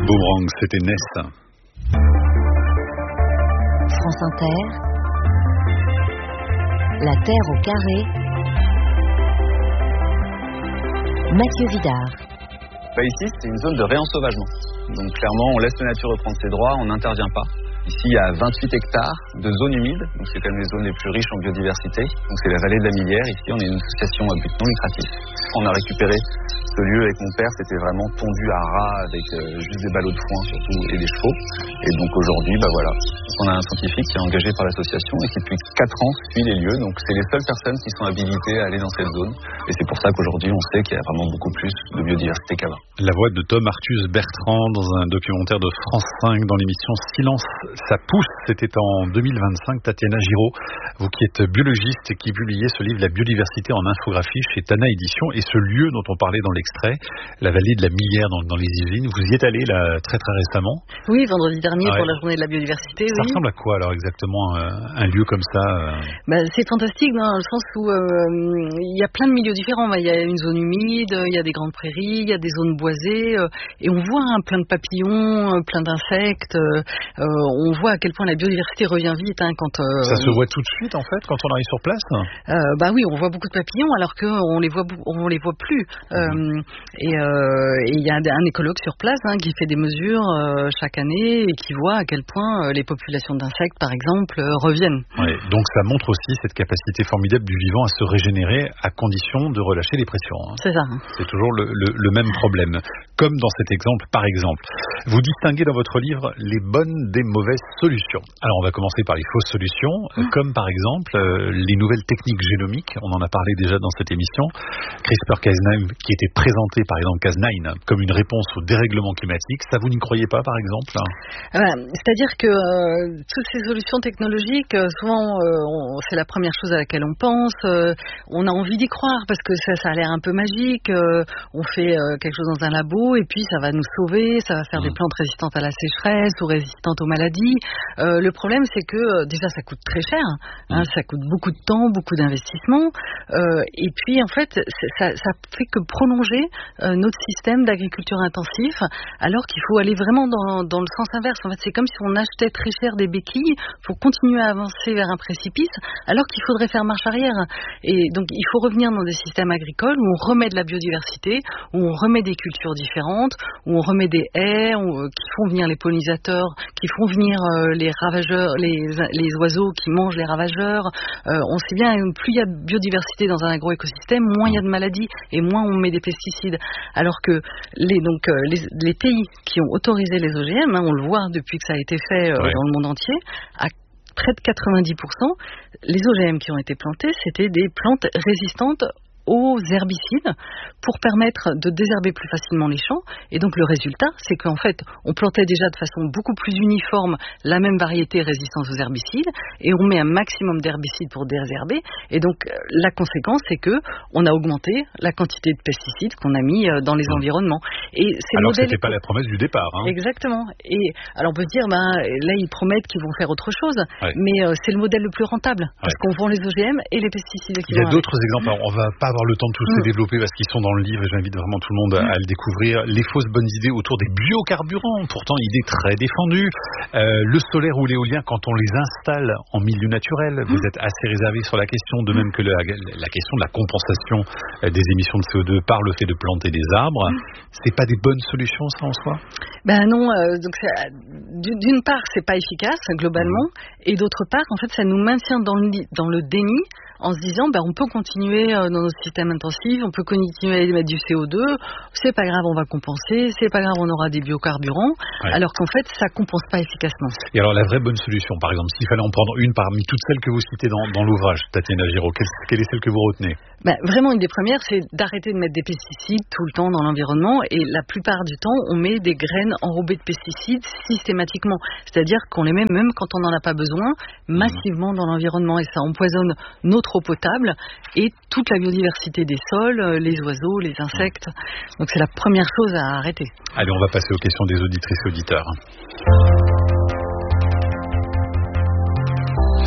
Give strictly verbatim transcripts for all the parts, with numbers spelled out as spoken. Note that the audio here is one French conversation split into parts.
Boomerang, c'était Ness. France Inter, la Terre au carré, Mathieu Vidard. Bah ici, c'est une zone de réensauvagement. Donc clairement, on laisse la nature reprendre ses droits, on n'intervient pas. Ici, il y a vingt-huit hectares de zones humides, donc c'est quand même les zones les plus riches en biodiversité. Donc c'est la vallée de la Millière. Ici, on est une association à but non lucratif. On a récupéré ce lieu avec mon père, c'était vraiment tondu à ras avec euh, juste des ballots de foin surtout et des chevaux. Et donc aujourd'hui, bah voilà, on a un scientifique qui est engagé par l'association et qui depuis quatre ans suit les lieux. Donc c'est les seules personnes qui sont habilitées à aller dans cette zone. Et c'est pour ça qu'aujourd'hui, on sait qu'il y a vraiment beaucoup plus de biodiversité qu'avant. La voix de Tom Artus Bertrand dans un documentaire de France cinq dans l'émission Silence, ça pousse. C'était en deux mille vingt-cinq. Tatiana Giraud, vous qui êtes biologiste et qui publiez ce livre La biodiversité en infographie chez Tana Éditions, et ce lieu dont on parlait dans l'extrait, la vallée de la Millière dans, dans les Yvelines, vous y êtes allé là très très récemment? Oui, vendredi dernier ah ouais. pour la journée de la biodiversité. Ça oui. ressemble à quoi alors exactement euh, un lieu comme ça euh... bah, c'est fantastique dans le sens où euh, il y a plein de milieux différents. Il y a une zone humide, il y a des grandes prairies, il y a des zones boisées, euh, et on voit hein, plein de papillons, euh, plein d'insectes. Euh, on voit à quel point la biodiversité revient vite hein, quand. Euh, ça se voit tout de suite en fait quand on arrive sur place. Euh, bah oui, on voit beaucoup de papillons alors qu'on les voit, on les voit plus. Mmh. Euh, et il euh, y a un écologue sur place hein, qui fait des mesures euh, chaque année et qui voit à quel point euh, les populations d'insectes, par exemple, euh, reviennent. Ouais, donc ça montre aussi cette capacité formidable du vivant à se régénérer à condition de relâcher les pressions. Hein. C'est ça. C'est toujours le, le, le même problème. Comme dans cet exemple, par exemple. Vous distinguez dans votre livre les bonnes des mauvaises solutions. Alors on va commencer par les fausses solutions, mmh. comme par exemple euh, les nouvelles techniques génomiques. On en a parlé déjà dans cette émission. CRISPR Cas neuf qui était présenté par exemple Cas neuf comme une réponse au dérèglement climatique. Ça, vous n'y croyez pas par exemple hein? euh, C'est-à-dire que euh, toutes ces solutions technologiques, euh, souvent euh, on, c'est la première chose à laquelle on pense. Euh, on a envie d'y croire parce que ça, ça a l'air un peu magique. Euh, on fait euh, quelque chose dans un labo et puis ça va nous sauver, ça va faire mmh. des plantes résistantes à la sécheresse ou résistantes aux maladies. Euh, le problème, c'est que euh, déjà ça coûte très cher, hein, mmh. ça coûte beaucoup de temps, beaucoup d'investissement. Euh, et puis en fait, ça, ça fait que prolonger euh, notre système d'agriculture intensif, alors qu'il faut aller vraiment dans, dans le sens inverse. En fait, c'est comme si on achetait très cher des béquilles pour continuer à avancer vers un précipice, alors qu'il faudrait faire marche arrière. Et donc, il faut revenir dans des systèmes agricoles où on remet de la biodiversité, où on remet des cultures différentes, où on remet des haies où, euh, qui font venir les pollinisateurs, qui font venir euh, les ravageurs, les, les oiseaux qui mangent les ravageurs. Euh, on sait bien, plus il y a de biodiversité dans un agroécosystème, moins il y a de maladies et moins on met des pesticides. Alors que les, donc, euh, les, les pays qui ont autorisé les O G M, hein, on le voit depuis que ça a été fait euh, ouais. dans le monde entier, à près de quatre-vingt-dix pour cent, les O G M qui ont été plantés, c'était des plantes résistantes aux herbicides pour permettre de désherber plus facilement les champs. Et donc le résultat, c'est qu'en fait, on plantait déjà de façon beaucoup plus uniforme la même variété résistante aux herbicides et on met un maximum d'herbicides pour désherber. Et donc la conséquence, c'est que on a augmenté la quantité de pesticides qu'on a mis dans les environnements. Et c'est alors modèle... c'était pas la promesse du départ. Hein. Exactement. Et alors on peut se dire, ben là ils promettent qu'ils vont faire autre chose, ouais. mais euh, c'est le modèle le plus rentable parce ouais. qu'on vend les O G M et les pesticides. Il y a d'autres avec. exemples. Alors, on va pas avoir le temps de tous mmh. les développer parce qu'ils sont dans le livre et j'invite vraiment tout le monde à, à le découvrir. Les fausses bonnes idées autour des biocarburants, pourtant idée très défendue. Euh, le solaire ou l'éolien, quand on les installe en milieu naturel, mmh. vous êtes assez réservé sur la question, de même que la, la question de la compensation des émissions de C O deux par le fait de planter des arbres. Mmh. C'est pas des bonnes solutions ça en soi? Ben non, euh, donc ça, d'une part c'est pas efficace globalement mmh. et d'autre part en fait ça nous maintient dans le, dans le déni en se disant ben, on peut continuer dans notre système intensif, on peut continuer à émettre du C O deux, c'est pas grave, on va compenser, c'est pas grave, on aura des biocarburants, ouais. alors qu'en fait, ça compense pas efficacement. Et alors, la vraie bonne solution, par exemple, s'il fallait en prendre une parmi toutes celles que vous citez dans, dans l'ouvrage, Tatiana Giraud, quelle, quelle est celle que vous retenez? Ben, vraiment, une des premières, c'est d'arrêter de mettre des pesticides tout le temps dans l'environnement, et la plupart du temps, on met des graines enrobées de pesticides systématiquement. C'est-à-dire qu'on les met même quand on n'en a pas besoin, massivement dans l'environnement, et ça empoisonne notre eau potable et toute la biodiversité des sols, les oiseaux, les insectes. Donc c'est la première chose à arrêter. Allez, on va passer aux questions des auditrices et auditeurs.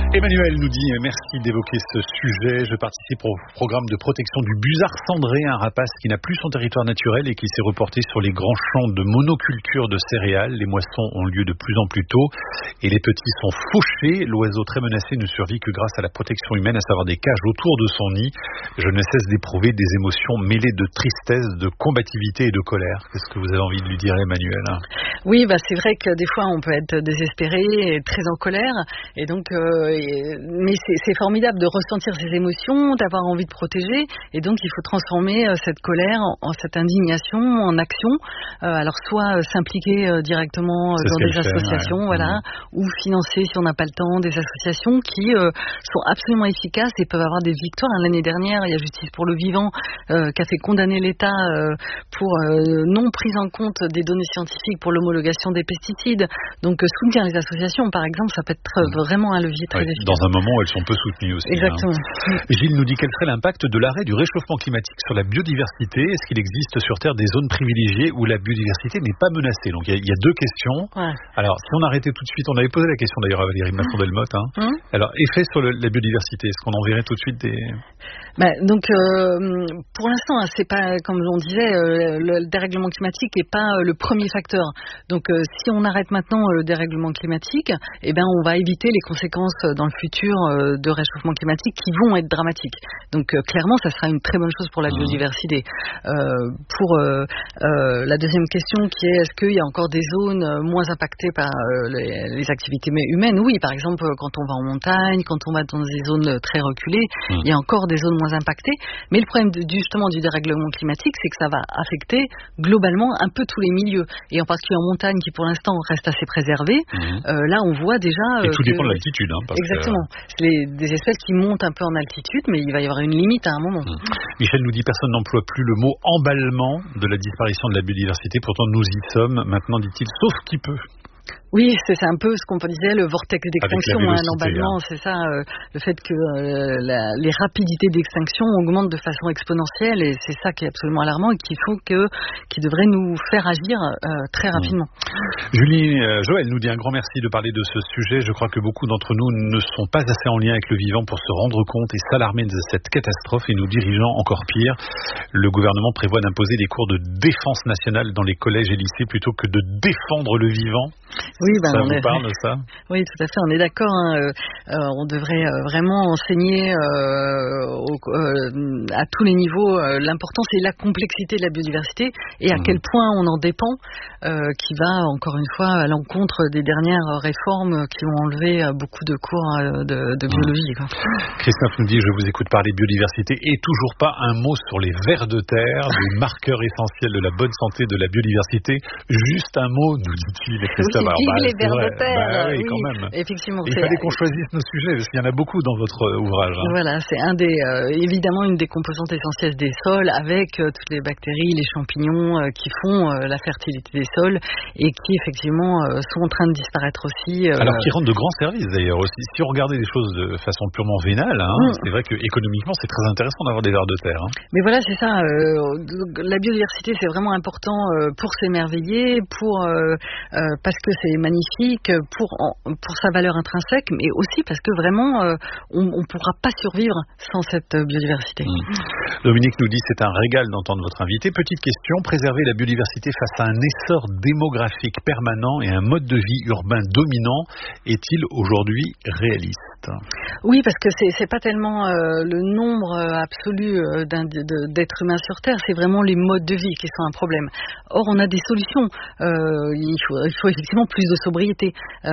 Emmanuel nous dit merci d'évoquer ce sujet. Je participe au programme de protection du busard cendré, un rapace qui n'a plus son territoire naturel et qui s'est reporté sur les grands champs de monoculture de céréales. Les moissons ont lieu de plus en plus tôt et les petits sont fauchés. L'oiseau très menacé ne survit que grâce à la protection humaine, à savoir des cages autour de son nid. Je ne cesse d'éprouver des émotions mêlées de tristesse, de combativité et de colère. Qu'est-ce que vous avez envie de lui dire, Emmanuel? Oui, bah c'est vrai que des fois on peut être désespéré et très en colère, et donc euh, et, mais c'est, c'est formidable de ressentir ces émotions, d'avoir envie de protéger, et donc il faut transformer euh, cette colère en, en cette indignation en action. Euh, alors soit euh, s'impliquer euh, directement euh, dans des associations, fait, ouais. voilà, mmh. ou financer si on n'a pas le temps des associations qui euh, sont absolument efficaces et peuvent avoir des victoires. L'année dernière, il y a Justice pour le Vivant euh, qui a fait condamner l'État euh, pour euh, non prise en compte des données scientifiques pour l'homologation des pesticides. Donc euh, soutenir les associations, par exemple, ça peut être mmh. vraiment un levier très oui, efficace. Dans un moment où elles sont peu soutenues aussi. Exactement. Hein. Gilles nous dit quel serait l'impact de l'arrêt du réchauffement climatique sur la biodiversité. Est-ce qu'il existe sur Terre des zones privilégiées où la biodiversité n'est pas menacée? Donc il y, y a deux questions. Ouais. Alors si on arrêtait tout de suite, on avait posé la question d'ailleurs à Valérie Masson-Delmotte. Hein. Mmh. Alors effet sur le, la biodiversité, est-ce qu'on enverrait tout de suite des... Bah, donc euh, pour l'instant, c'est pas, comme on disait, euh, le, le dérèglement climatique n'est pas euh, le premier facteur. Donc euh, si on arrête maintenant euh, le dérèglement climatique, eh ben on va éviter les conséquences euh, dans le futur euh, de réchauffement climatique qui vont être dramatiques. Donc euh, clairement, ça sera une très bonne chose pour la biodiversité. Euh, pour euh, euh, la deuxième question qui est est-ce qu'il y a encore des zones euh, moins impactées par euh, les, les activités humaines? Oui, par exemple quand on va en montagne, quand on va dans des zones très reculées, mmh. il y a encore des zones moins impactées. Mais le problème de, justement du dérèglement climatique, c'est que ça va affecter globalement un peu tous les milieux. Et en particulier en montagne qui pour l'instant reste assez préservée. Mmh. Euh, là on voit déjà... Et tout que, dépend de l'altitude. Hein, parce exactement. Que... C'est les, des espèces qui montent un peu en altitude, mais il va y avoir une limite à un moment. Mmh. Michel nous dit personne n'emploie plus le mot emballement de la disparition de la biodiversité. Pourtant nous y sommes maintenant, dit-il, sauf qui peut. Oui, c'est, c'est un peu ce qu'on disait, le vortex d'extinction, hein, l'emballement, hein. C'est ça, euh, le fait que euh, la, les rapidités d'extinction augmentent de façon exponentielle, et c'est ça qui est absolument alarmant et qu'il faut que, qui devrait nous faire agir euh, très rapidement. Mmh. Julie, euh, Joël nous dit un grand merci de parler de ce sujet. Je crois que beaucoup d'entre nous ne sont pas assez en lien avec le vivant pour se rendre compte et s'alarmer de cette catastrophe, et nous dirigeant encore pire. Le gouvernement prévoit d'imposer des cours de défense nationale dans les collèges et lycées plutôt que de défendre le vivant. Oui, ben, ça on vous est... parle de ça? Oui, tout à fait, on est d'accord. Hein. Euh, on devrait euh, vraiment enseigner euh, au, euh, à tous les niveaux euh, l'importance et la complexité de la biodiversité et à mmh. quel point on en dépend, euh, qui va encore une fois à l'encontre des dernières réformes qui ont enlevé euh, beaucoup de cours euh, de, de biologie. Quoi. Christophe nous dit, je vous écoute parler biodiversité et toujours pas un mot sur les vers de terre, des marqueurs essentiels de la bonne santé de la biodiversité. Juste un mot, nous dit-il, Christophe. Oui, vive bah, les vers de terre. Bah, oui, oui, quand même. Effectivement. Il fallait qu'on choisisse nos sujets, parce qu'il y en a beaucoup dans votre ouvrage. Hein. Voilà, c'est un des, euh, évidemment une des composantes essentielles des sols, avec euh, toutes les bactéries, les champignons euh, qui font euh, la fertilité des sols et qui effectivement euh, sont en train de disparaître aussi. Euh, Alors qui rendent de grands services d'ailleurs aussi. Si on regardait les choses de façon purement vénale, hein, mmh. c'est vrai que économiquement c'est très intéressant d'avoir des vers de terre. Hein. Mais voilà, c'est ça. Euh, la biodiversité c'est vraiment important euh, pour s'émerveiller, pour euh, euh, parce que c'est magnifique, pour en, pour sa valeur intrinsèque, mais aussi parce que vraiment euh, on ne pourra pas survivre sans cette biodiversité. Mmh. Dominique nous dit c'est un régal d'entendre votre invité. Petite question, préserver la biodiversité face à un essor démographique permanent et un mode de vie urbain dominant est-il aujourd'hui réaliste? Oui, parce que c'est, c'est pas tellement euh, le nombre absolu euh, d'un, de, d'êtres humains sur Terre, c'est vraiment les modes de vie qui sont un problème. Or, on a des solutions. Euh, il, faut, il faut effectivement plus de sobriété. Euh,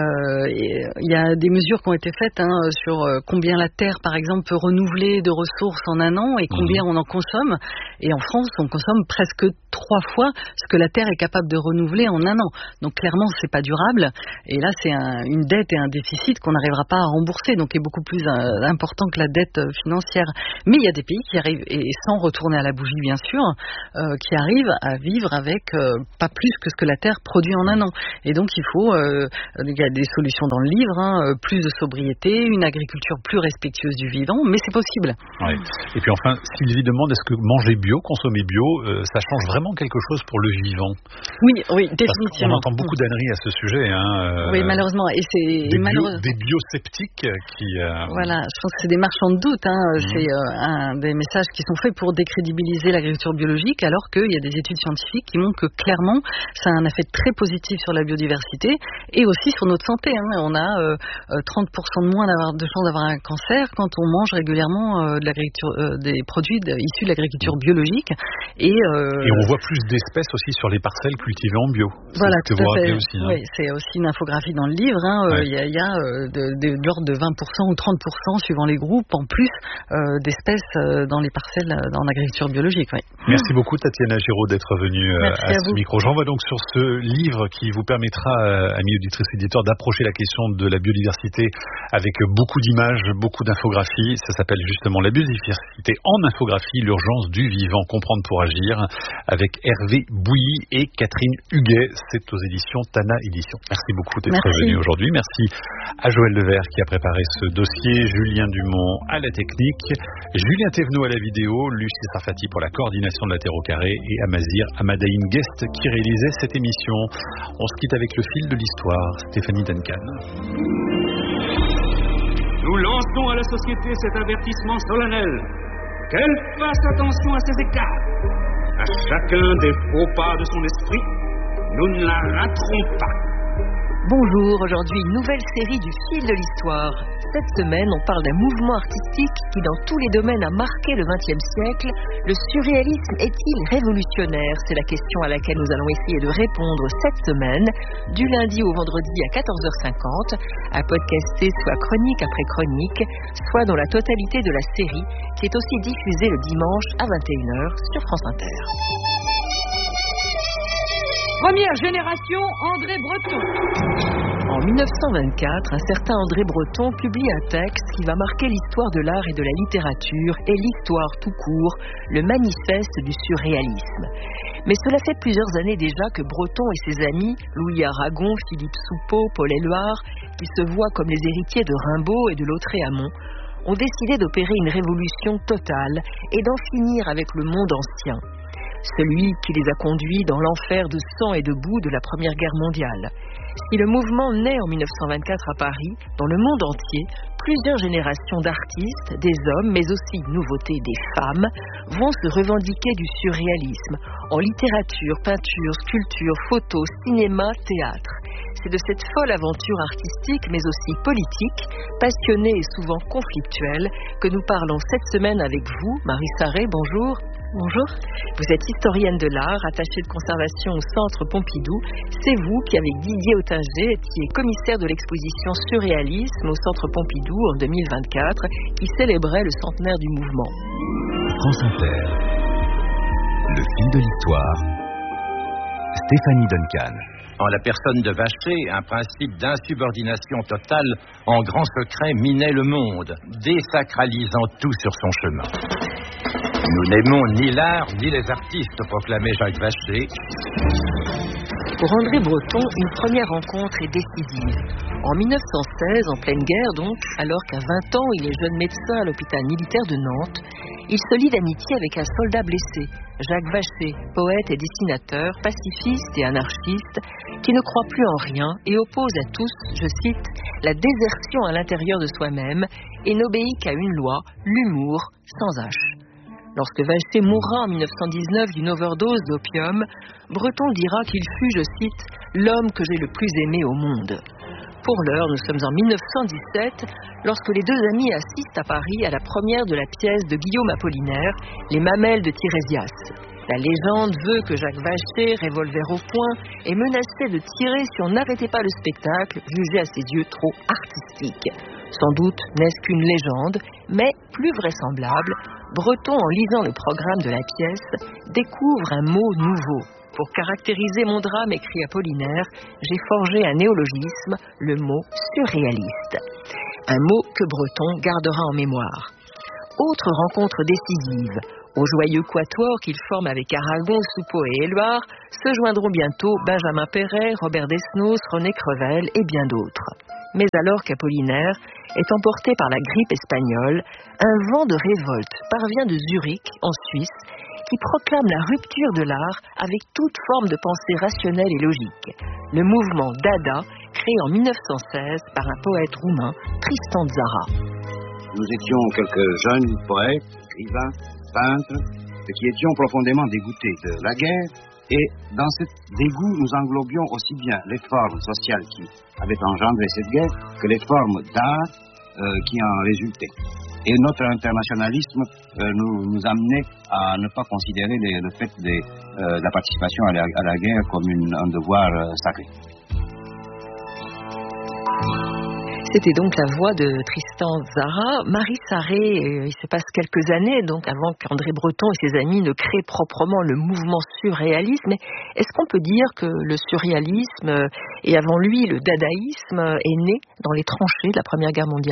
il y a des mesures qui ont été faites hein, sur combien la Terre, par exemple, peut renouveler de ressources en un an et combien mmh. on en consomme. Et en France, on consomme presque trois fois ce que la Terre est capable de renouveler en un an. Donc clairement, c'est pas durable. Et là, c'est un, une dette et un déficit qu'on n'arrivera pas à rembourser. Donc, est beaucoup plus euh, important que la dette euh, financière. Mais il y a des pays qui arrivent, et sans retourner à la bougie bien sûr, euh, qui arrivent à vivre avec euh, pas plus que ce que la Terre produit en un an. Et donc il faut, euh, il y a des solutions dans le livre, hein, plus de sobriété, une agriculture plus respectueuse du vivant, mais c'est possible. Ouais. Et puis enfin, Sylvie demande, est-ce que manger bio, consommer bio, euh, ça change vraiment quelque chose pour le vivant? Oui, oui, définitivement. On entend beaucoup d'âneries à ce sujet. Hein, euh, oui, malheureusement. Et c'est des, malheureusement... bio, des biosceptiques qui... Euh... Voilà, je pense que c'est des marchands de doute. Hein. Mmh. C'est euh, un des messages qui sont faits pour décrédibiliser l'agriculture biologique, alors qu'il y a des études scientifiques qui montrent que clairement, ça a un effet très positif sur la biodiversité et aussi sur notre santé. Hein. On a euh, trente pour cent de moins d'avoir, de chances d'avoir un cancer quand on mange régulièrement euh, de l'agriculture, euh, des produits de, issus de l'agriculture biologique. Et, euh, et on voit plus d'espèces aussi sur les parcelles cultivées en bio. Voilà, tout à fait. Aussi, hein. Oui, c'est aussi une infographie dans le livre. Hein. Ouais. Il y a, il y a euh, de, de, de l'ordre de vingt pour cent ou trente pour cent suivant les groupes en plus euh, d'espèces euh, dans les parcelles euh, dans l'agriculture biologique. Oui. Merci beaucoup Tatiana Giraud d'être venue euh, à, à ce vous. micro. J'envoie donc sur ce livre qui vous permettra, euh, amis auditrices et éditeurs, d'approcher la question de la biodiversité avec beaucoup d'images, beaucoup d'infographies. Ça s'appelle justement La biodiversité en infographie, l'urgence du vivant, comprendre pour agir, avec Hervé Bouilly et Catherine Huguet. C'est aux éditions Tana Éditions. Merci beaucoup d'être venu aujourd'hui. Merci à Joël Levert qui a préparé ce dossier, Julien Dumont à la technique, Julien Thévenot à la vidéo, Lucie Sarfati pour la coordination de la Terre au carré et Amazir Amadaïn Guest qui réalisait cette émission. On se quitte avec le fil de l'histoire, Stéphanie Duncan. Nous lançons à la société cet avertissement solennel. Qu'elle fasse attention à ses écarts. À chacun des faux pas de son esprit, nous ne la raterons pas. Bonjour, aujourd'hui une nouvelle série du fil de l'histoire. Cette semaine, on parle d'un mouvement artistique qui dans tous les domaines a marqué le vingtième siècle. Le surréalisme est-il révolutionnaire? C'est la question à laquelle nous allons essayer de répondre cette semaine, du lundi au vendredi à quatorze heures cinquante, à podcaster soit chronique après chronique, soit dans la totalité de la série, qui est aussi diffusée le dimanche à vingt et une heures sur France Inter. Première génération, André Breton. En dix-neuf cent vingt-quatre, un certain André Breton publie un texte qui va marquer l'histoire de l'art et de la littérature et l'histoire tout court, le manifeste du surréalisme. Mais cela fait plusieurs années déjà que Breton et ses amis, Louis Aragon, Philippe Soupeau, Paul Éluard, qui se voient comme les héritiers de Rimbaud et de Lautréamont, ont décidé d'opérer une révolution totale et d'en finir avec le monde ancien. Celui qui les a conduits dans l'enfer de sang et de boue de la Première Guerre mondiale. Si le mouvement naît en dix-neuf cent vingt-quatre à Paris, dans le monde entier, plusieurs générations d'artistes, des hommes, mais aussi, nouveauté, des femmes, vont se revendiquer du surréalisme, en littérature, peinture, sculpture, photo, cinéma, théâtre. C'est de cette folle aventure artistique, mais aussi politique, passionnée et souvent conflictuelle, que nous parlons cette semaine avec vous, Marie Sarré, bonjour. Bonjour. Vous êtes historienne de l'art, attachée de conservation au Centre Pompidou. C'est vous qui, avec Didier Ottinger, étiez commissaire de l'exposition Surréalisme au Centre Pompidou en deux mille vingt-quatre, qui célébrait le centenaire du mouvement. France Inter. Le fil de l'histoire. Stéphanie Duncan. En la personne de Vacher, un principe d'insubordination totale en grand secret minait le monde, désacralisant tout sur son chemin. Nous n'aimons ni l'art ni les artistes, proclamait Jacques Vacher. Pour André Breton, une première rencontre est décisive. En dix-neuf cent seize, en pleine guerre donc, alors qu'à vingt ans il est jeune médecin à l'hôpital militaire de Nantes, il se lie d'amitié avec un soldat blessé, Jacques Vacher, poète et dessinateur, pacifiste et anarchiste, qui ne croit plus en rien et oppose à tous, je cite, la désertion à l'intérieur de soi-même et n'obéit qu'à une loi, l'humour, sans H. Lorsque Vacher mourra en dix-neuf cent dix-neuf d'une overdose d'opium, Breton dira qu'il fut, je cite, l'homme que j'ai le plus aimé au monde. Pour l'heure, nous sommes en dix-neuf cent dix-sept, lorsque les deux amis assistent à Paris à la première de la pièce de Guillaume Apollinaire, Les Mamelles de Tirésias. La légende veut que Jacques Vacher, revolver au poing, est menacé de tirer si on n'arrêtait pas le spectacle, jugé à ses yeux trop artistique. Sans doute n'est-ce qu'une légende, mais plus vraisemblable, Breton, en lisant le programme de la pièce, découvre un mot nouveau. Pour caractériser mon drame, écrit Apollinaire, j'ai forgé un néologisme, le mot surréaliste. Un mot que Breton gardera en mémoire. Autre rencontre décisive. Au joyeux quatuor qu'il forme avec Aragon, Soupeau et Éluard se joindront bientôt Benjamin Perret, Robert Desnos, René Crevel et bien d'autres. Mais alors qu'Apollinaire est emporté par la grippe espagnole, un vent de révolte parvient de Zurich, en Suisse, qui proclame la rupture de l'art avec toute forme de pensée rationnelle et logique. Le mouvement Dada, créé en mille neuf cent seize par un poète roumain, Tristan Tzara. Nous étions quelques jeunes poètes, écrivains, peintres, qui étions profondément dégoûtés de la guerre, et dans ce dégoût, nous englobions aussi bien les formes sociales qui avaient engendré cette guerre que les formes d'art euh, qui en résultaient. Et notre internationalisme euh, nous, nous amenait à ne pas considérer les, le fait de euh, la participation à la, à la guerre comme une, un devoir euh, sacré. C'était donc la voix de Tristan Tzara. Marie Sarré, euh, il se passe quelques années, donc avant qu'André Breton et ses amis ne créent proprement le mouvement surréaliste. Mais est-ce qu'on peut dire que le surréalisme euh, et avant lui le dadaïsme euh, est né dans les tranchées de la Première Guerre mondiale ?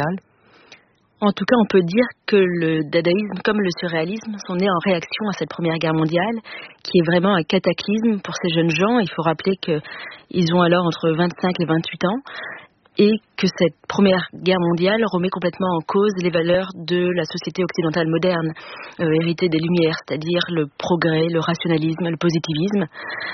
En tout cas, on peut dire que le dadaïsme comme le surréalisme sont nés en réaction à cette Première Guerre mondiale, qui est vraiment un cataclysme pour ces jeunes gens. Il faut rappeler qu'ils ont alors entre vingt-cinq et vingt-huit ans, et que cette Première Guerre mondiale remet complètement en cause les valeurs de la société occidentale moderne, euh, héritée des Lumières, c'est-à-dire le progrès, le rationalisme, le positivisme.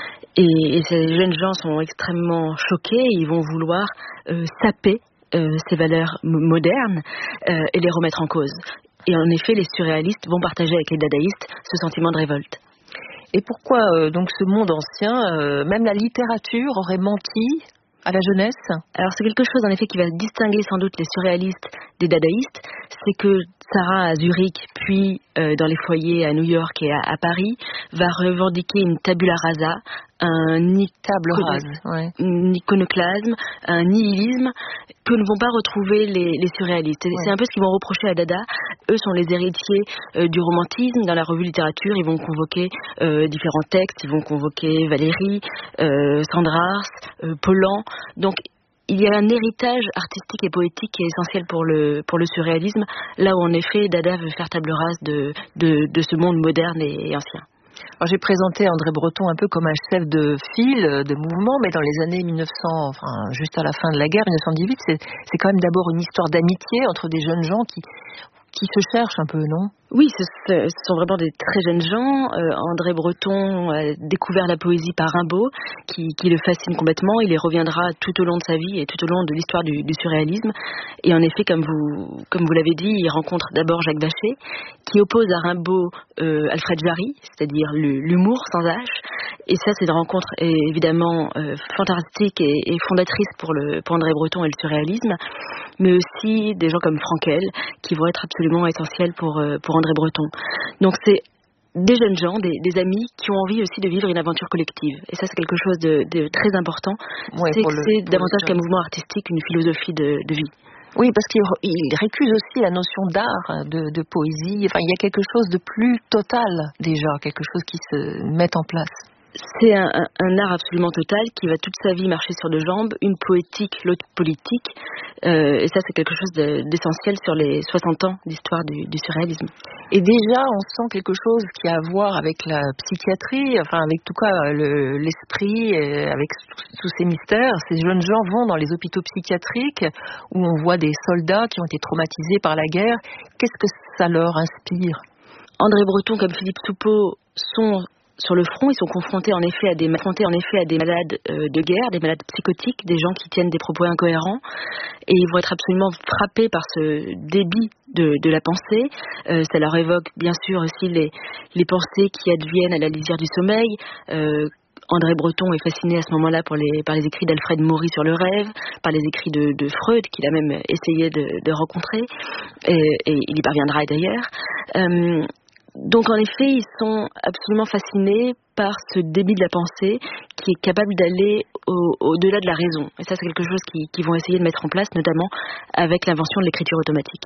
Et, et ces jeunes gens sont extrêmement choqués, et ils vont vouloir euh, saper Euh, ces valeurs m- modernes euh, et les remettre en cause. Et en effet, les surréalistes vont partager avec les dadaïstes ce sentiment de révolte. Et pourquoi euh, donc ce monde ancien, euh, même la littérature aurait menti à la jeunesse ? Alors c'est quelque chose en effet qui va distinguer sans doute les surréalistes des dadaïstes, c'est que Tzara à Zurich, puis euh, dans les foyers à New York et à, à Paris, va revendiquer une tabula rasa, un table rase, ouais. un iconoclasme, un nihilisme que ne vont pas retrouver les, les surréalistes. Ouais. C'est un peu ce qu'ils vont reprocher à Dada. Eux sont les héritiers euh, du romantisme. Dans la revue littérature, ils vont convoquer euh, différents textes. Ils vont convoquer Valéry, euh, Sandrars, euh, Pollan. Donc il y a un héritage artistique et poétique qui est essentiel pour le, pour le surréalisme, là où en effet Dada veut faire table rase de, de, de ce monde moderne et, et ancien. Alors, j'ai présenté André Breton un peu comme un chef de file, de mouvement, mais dans les années mille neuf cents, enfin juste à la fin de la guerre, mille neuf cent dix-huit, c'est, c'est quand même d'abord une histoire d'amitié entre des jeunes gens qui, qui se cherchent un peu, non ? Oui, ce, ce sont vraiment des très jeunes gens. Euh, André Breton a découvert la poésie par Rimbaud, qui, qui le fascine complètement. Il y reviendra tout au long de sa vie et tout au long de l'histoire du, du surréalisme. Et en effet, comme vous, comme vous l'avez dit, il rencontre d'abord Jacques Vacher, qui oppose à Rimbaud euh, Alfred Jarry, c'est-à-dire le, l'humour sans H. Et ça, c'est une rencontre évidemment euh, fantastique et, et fondatrice pour, le, pour André Breton et le surréalisme, mais aussi des gens comme Frankel, qui vont être absolument essentiels pour, euh, pour André Breton. Donc c'est des jeunes gens, des, des amis qui ont envie aussi de vivre une aventure collective. Et ça, c'est quelque chose de, de très important. Ouais, c'est que le, c'est davantage qu'un mouvement artistique, une philosophie de, de vie. Oui, parce qu'il il récuse aussi la notion d'art, de, de poésie. Enfin, il y a quelque chose de plus total déjà, quelque chose qui se met en place. C'est un, un, un art absolument total qui va toute sa vie marcher sur deux jambes, une poétique, l'autre politique. Euh, et ça, c'est quelque chose de, d'essentiel sur les soixante ans d'histoire du, du surréalisme. Et déjà, on sent quelque chose qui a à voir avec la psychiatrie, enfin avec tout cas le, l'esprit, avec tous ces mystères. Ces jeunes gens vont dans les hôpitaux psychiatriques où on voit des soldats qui ont été traumatisés par la guerre. Qu'est-ce que ça leur inspire ? André Breton comme Philippe Soupeau sont sur le front, ils sont confrontés en effet à des, confrontés en effet à des malades euh, de guerre, des malades psychotiques, des gens qui tiennent des propos incohérents, et ils vont être absolument frappés par ce débit de, de la pensée. Euh, ça leur évoque bien sûr aussi les, les pensées qui adviennent à la lisière du sommeil. Euh, André Breton est fasciné à ce moment-là pour les, par les écrits d'Alfred Maury sur le rêve, par les écrits de, de Freud, qu'il a même essayé de, de rencontrer, et, et il y parviendra d'ailleurs. Euh, Donc en effet, ils sont absolument fascinés par ce débit de la pensée qui est capable d'aller au, au-delà de la raison. Et ça, c'est quelque chose qu'ils, qu'ils vont essayer de mettre en place, notamment avec l'invention de l'écriture automatique.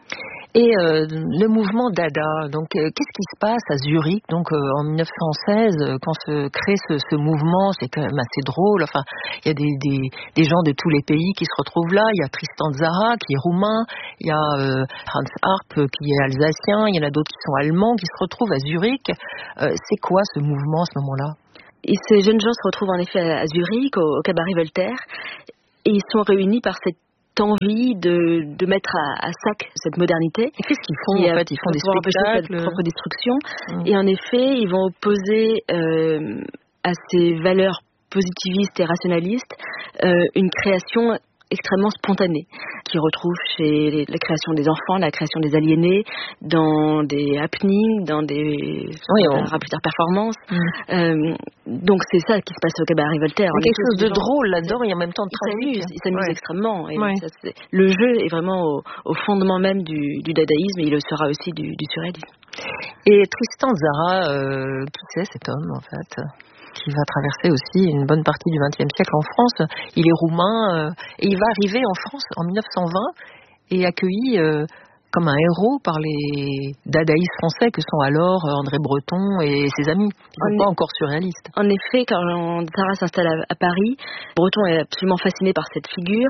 Et euh, le mouvement Dada, donc euh, qu'est-ce qui se passe à Zurich donc euh, en mille neuf cent seize euh, quand se crée ce, ce mouvement? C'est quand même assez drôle. Enfin, il y a des, des, des gens de tous les pays qui se retrouvent là. Il y a Tristan Tzara qui est roumain, il y a euh, Hans Arp qui est alsacien, il y en a d'autres qui sont allemands qui se retrouvent à Zurich. Euh, c'est quoi ce mouvement à ce moment-là? Et ces jeunes gens se retrouvent en effet à Zurich, au, au cabaret Voltaire, et ils sont réunis par cette envie de, de mettre à, à sac cette modernité. Et qu'est-ce qu'ils font en fait? Ils font des spectacles, leur propre destruction. Mmh. Et en effet, ils vont opposer euh, à ces valeurs positivistes et rationalistes euh, une création extrêmement spontanée, qui retrouve chez les, la création des enfants, la création des aliénés, dans des happenings, dans des oui, on... performances. Mmh. Euh, donc c'est ça qui se passe au Cabaret Voltaire. Il y a quelque chose de gens, drôle là-dedans et en même temps de tragique. Ils s'amusent ouais. extrêmement. Et ouais. ça, c'est... Le jeu est vraiment au, au fondement même du, du dadaïsme et il le sera aussi du, du surréalisme. Et Tristan Tzara, euh, qui c'est cet homme en fait, qui va traverser aussi une bonne partie du vingtième siècle en France. Il est roumain euh, et il va arriver en France en dix-neuf cent vingt et accueilli euh, comme un héros par les dadaïstes français que sont alors André Breton et ses amis, qui ne sont pas encore surréalistes. En effet, quand Tzara s'installe à, à Paris, Breton est absolument fasciné par cette figure.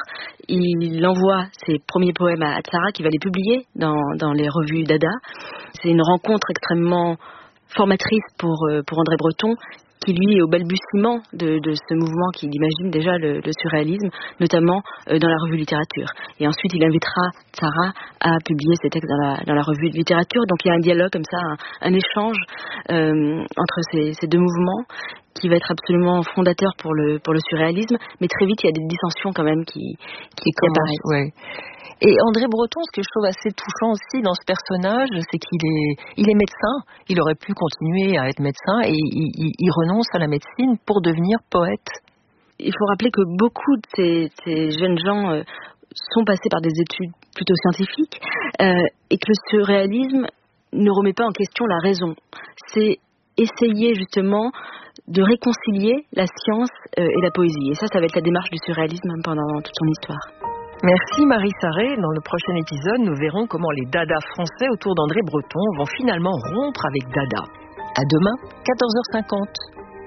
Il envoie ses premiers poèmes à Tzara qui va les publier dans, dans les revues Dada. C'est une rencontre extrêmement formatrice pour, pour André Breton, qui lui est au balbutiement de, de ce mouvement qu'il imagine déjà le, le surréalisme, notamment euh, dans la revue littérature. Et ensuite, il invitera Tzara à publier ses textes dans la, dans la revue de littérature. Donc il y a un dialogue comme ça, un, un échange euh, entre ces, ces deux mouvements qui va être absolument fondateur pour le, pour le surréalisme. Mais très vite, il y a des dissensions quand même qui, qui, qui apparaissent. Ouais. Et André Breton, ce que je trouve assez touchant aussi dans ce personnage, c'est qu'il est, il est médecin. Il aurait pu continuer à être médecin et il, il, il renonce à la médecine pour devenir poète. Il faut rappeler que beaucoup de ces, ces jeunes gens euh, sont passés par des études plutôt scientifiques euh, et que le surréalisme ne remet pas en question la raison. C'est essayer justement de réconcilier la science euh, et la poésie. Et ça, ça va être la démarche du surréalisme pendant toute son histoire. Merci Marie Sarré. Dans le prochain épisode, nous verrons comment les dadas français autour d'André Breton vont finalement rompre avec Dada. À demain, quatorze heures cinquante.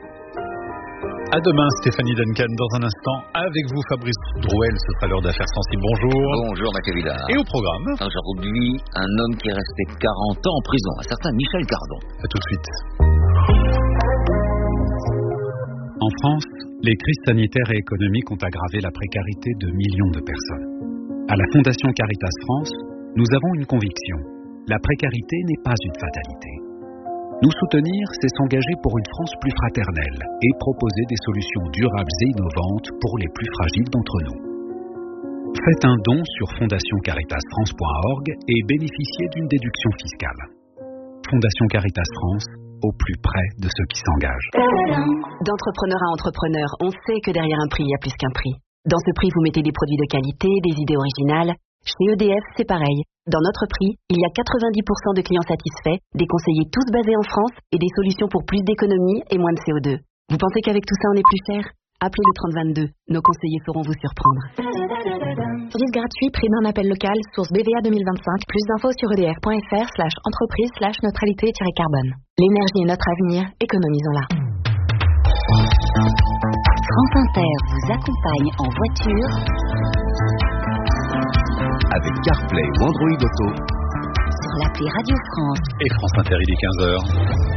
À demain, Stéphanie Duncan. Dans un instant, avec vous, Fabrice Drouel. Ce sera l'heure d'affaires sensibles. Bonjour. Bonjour, Mathieu Vidard. Et au programme, aujourd'hui, un homme qui est resté quarante ans en prison, un certain Michel Cardon. À tout de suite. En France, les crises sanitaires et économiques ont aggravé la précarité de millions de personnes. À la Fondation Caritas France, nous avons une conviction. La précarité n'est pas une fatalité. Nous soutenir, c'est s'engager pour une France plus fraternelle et proposer des solutions durables et innovantes pour les plus fragiles d'entre nous. Faites un don sur fondation caritas france point org et bénéficiez d'une déduction fiscale. Fondation Caritas France, au plus près de ceux qui s'engagent. D'entrepreneur à entrepreneur, on sait que derrière un prix, il y a plus qu'un prix. Dans ce prix, vous mettez des produits de qualité, des idées originales. Chez E D F, c'est pareil. Dans notre prix, il y a quatre-vingt-dix pour cent de clients satisfaits, des conseillers tous basés en France et des solutions pour plus d'économie et moins de C O deux. Vous pensez qu'avec tout ça, on est plus cher ? Appelez le trente vingt-deux. Nos conseillers sauront vous surprendre. Service gratuit, prix d'un appel local, source B V A deux mille vingt-cinq. Plus d'infos sur edf.fr slash entreprise slash neutralité-carbone. L'énergie est notre avenir, économisons-la. France Inter vous accompagne en voiture avec CarPlay ou Android Auto sur l'appli Radio France. Et France Inter, il est quinze heures.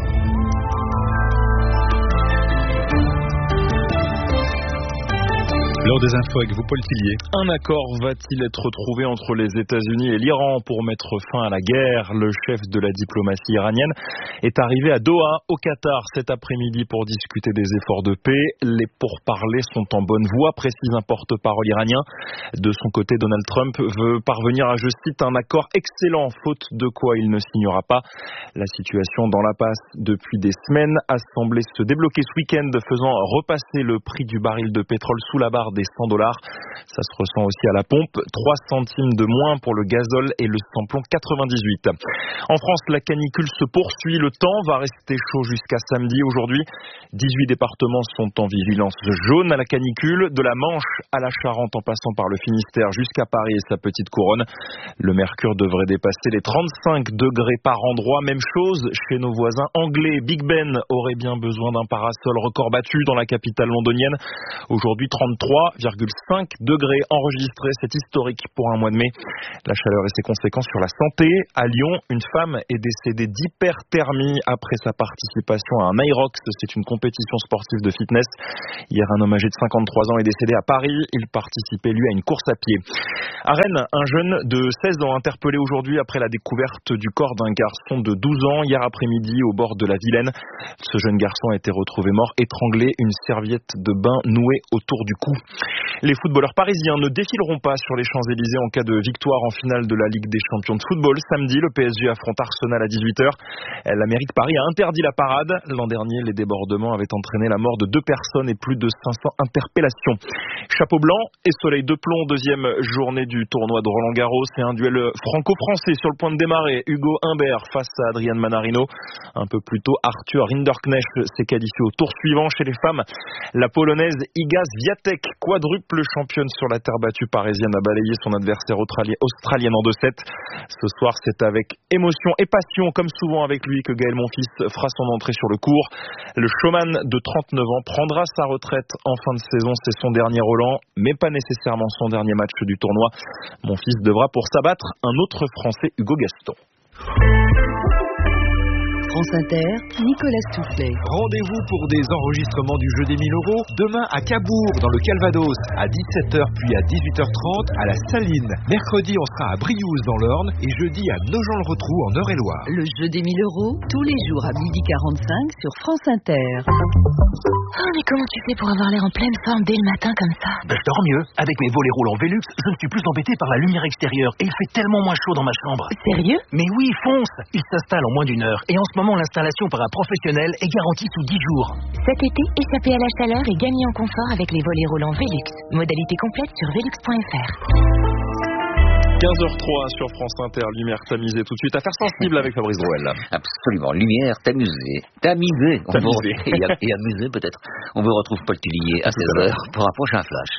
L'heure des infos avec vous, Paul Tillier. Un accord va-t-il être trouvé entre les États-Unis et l'Iran pour mettre fin à la guerre ? Le chef de la diplomatie iranienne est arrivé à Doha, au Qatar, cet après-midi pour discuter des efforts de paix. Les pourparlers sont en bonne voie, précise un porte-parole iranien. De son côté, Donald Trump veut parvenir à, je cite, un accord excellent, faute de quoi il ne signera pas. La situation dans la passe depuis des semaines a semblé se débloquer ce week-end, faisant repasser le prix du baril de pétrole sous la barre des cent dollars. Ça se ressent aussi à la pompe. trois centimes de moins pour le gazole et le samplon quatre-vingt-dix-huit. En France, la canicule se poursuit. Le temps va rester chaud jusqu'à samedi. Aujourd'hui, dix-huit départements sont en vigilance jaune à la canicule. De la Manche à la Charente en passant par le Finistère jusqu'à Paris et sa petite couronne. Le mercure devrait dépasser les trente-cinq degrés par endroit. Même chose chez nos voisins anglais. Big Ben aurait bien besoin d'un parasol, record battu dans la capitale londonienne. Aujourd'hui, trente-trois. trois virgule cinq degrés enregistrés. C'est historique pour un mois de mai. La chaleur et ses conséquences sur la santé. À Lyon, une femme est décédée d'hyperthermie après sa participation à un Irox. C'est une compétition sportive de fitness. Hier, un homme âgé de cinquante-trois ans est décédé à Paris. Il participait, lui, à une course à pied. À Rennes, un jeune de seize ans interpellé aujourd'hui après la découverte du corps d'un garçon de douze ans hier après-midi au bord de la Vilaine. Ce jeune garçon a été retrouvé mort, étranglé, une serviette de bain nouée autour du cou. Les footballeurs parisiens ne défileront pas sur les Champs-Élysées en cas de victoire en finale de la Ligue des champions de football. Samedi, le P S G affronte Arsenal à dix-huit heures. La mairie de Paris a interdit la parade. L'an dernier, les débordements avaient entraîné la mort de deux personnes et plus de cinq cents interpellations. Chapeau blanc et soleil de plomb, deuxième journée du tournoi de Roland-Garros. C'est un duel franco-français sur le point de démarrer. Hugo Humbert face à Adrian Manarino. Un peu plus tôt, Arthur Rinderknecht s'est qualifié au tour suivant. Chez les femmes, la polonaise Iga Swiatek, quadruple championne sur la terre battue parisienne, a balayé son adversaire australienne en deux sept. Ce soir, c'est avec émotion et passion, comme souvent avec lui, que Gaël Monfils fera son entrée sur le court. Le showman de trente-neuf ans prendra sa retraite en fin de saison. C'est son dernier Roland, mais pas nécessairement son dernier match du tournoi. Monfils devra pour s'abattre un autre Français, Hugo Gaston. France Inter, Nicolas Toufflet. Rendez-vous pour des enregistrements du jeu des mille euros demain à Cabourg, dans le Calvados, à dix-sept heures puis à dix-huit heures trente à la Saline. Mercredi, on sera à Briouze dans l'Orne et jeudi à Nogent-le-Rotrou en Eure-et-Loire. Le jeu des mille euros, tous les jours à midi quarante-cinq sur France Inter. Oh, mais comment tu fais pour avoir l'air en pleine forme dès le matin comme ça? Ben, je dors mieux. Avec mes volets roulants Velux, je ne suis plus embêté par la lumière extérieure et il fait tellement moins chaud dans ma chambre. Sérieux? Mais oui, fonce! Il s'installe en moins d'une heure et en ce moment, l'installation par un professionnel est garantie sous dix jours. Cet été, échappez à la chaleur et gagnez en confort avec les volets roulants Velux. Modalité complète sur velux point f r. quinze heures trois sur France Inter, Lumière tamisée tout de suite. Affaire sensible avec Fabrice Drouel. Absolument, Lumière tamisée. Tamisée. Tamisée. Et, et amusée peut-être. On vous retrouve Paul Tillier à seize heures pour un prochain flash.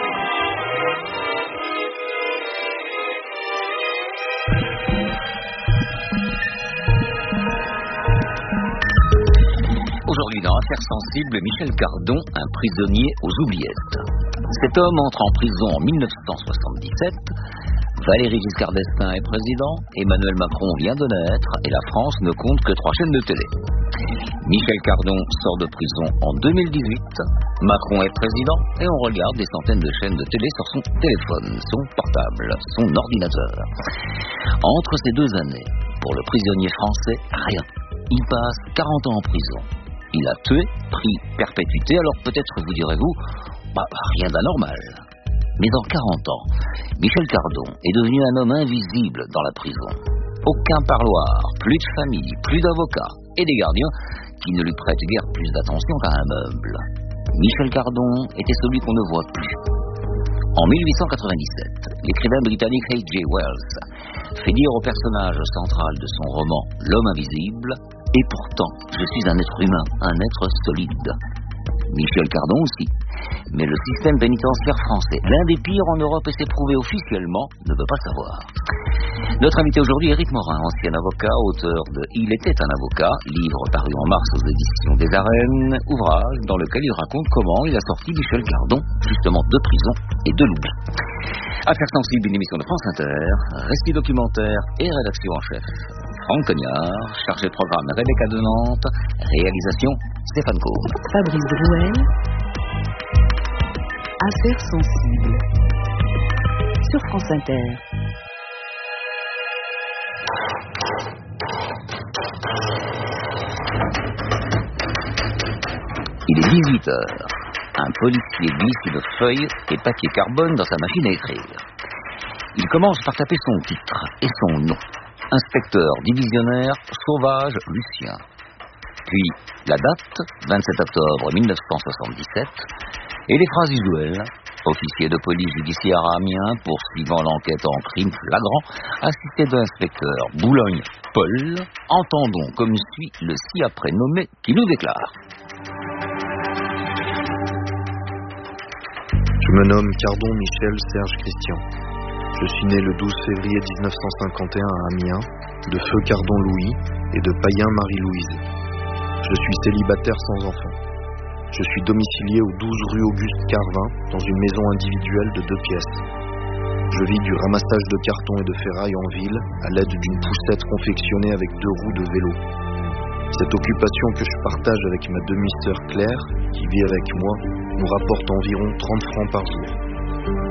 Aujourd'hui, dans Affaires sensibles, Michel Cardon, un prisonnier aux oubliettes. Cet homme entre en prison en mille neuf cent soixante-dix-sept. Valéry Giscard d'Estaing est président, Emmanuel Macron vient de naître et la France ne compte que trois chaînes de télé. Michel Cardon sort de prison en deux mille dix-huit. Macron est président et on regarde des centaines de chaînes de télé sur son téléphone, son portable, son ordinateur. Entre ces deux années, pour le prisonnier français, rien. Il passe quarante ans en prison. Il a tué, pris perpétuité, alors peut-être vous direz-vous, bah, rien d'anormal. Mais en quarante ans, Michel Cardon est devenu un homme invisible dans la prison. Aucun parloir, plus de famille, plus d'avocats et des gardiens qui ne lui prêtent guère plus d'attention qu'à un meuble. Michel Cardon était celui qu'on ne voit plus. En mille huit cent quatre-vingt-dix-sept, l'écrivain britannique H G Wells fait dire au personnage central de son roman L'homme invisible « Et pourtant, je suis un être humain, un être solide ». Michel Cardon aussi. Mais le système pénitentiaire français, l'un des pires en Europe et c'est prouvé officiellement, ne veut pas savoir. Notre invité aujourd'hui est Éric Morin, ancien avocat, auteur de « Il était un avocat », livre paru en mars aux éditions des Arènes, ouvrage dans lequel il raconte comment il a sorti Michel Cardon, justement de prison et de l'oubli. Affaires sensibles, une émission de France Inter, récit documentaire et rédaction en chef. Franck Cognard, chargé de programme Rebecca de Nantes, réalisation Stéphane Combe. Fabrice Drouel, Affaires sensibles sur France Inter. Il est dix-huit heures. Un policier glisse une feuille et papier carbone dans sa machine à écrire. Il commence par taper son titre et son nom. Inspecteur divisionnaire Sauvage Lucien. Puis la date, vingt-sept octobre mille neuf cent soixante-dix-sept, et les phrases usuelles. Officier de police judiciaire à Amiens, poursuivant l'enquête en crime flagrant, assisté de l'inspecteur Boulogne Paul, entendons comme suit le ci-après nommé qui nous déclare. Je me nomme Cardon Michel Serge Christian. Je suis né le douze février mille neuf cent cinquante et un à Amiens, de Feu Cardon Louis et de Payen Marie-Louise. Je suis célibataire sans enfant. Je suis domicilié au douze rue Auguste Carvin, dans une maison individuelle de deux pièces. Je vis du ramassage de cartons et de ferraille en ville, à l'aide d'une poussette confectionnée avec deux roues de vélo. Cette occupation que je partage avec ma demi-sœur Claire, qui vit avec moi, nous rapporte environ trente francs par jour.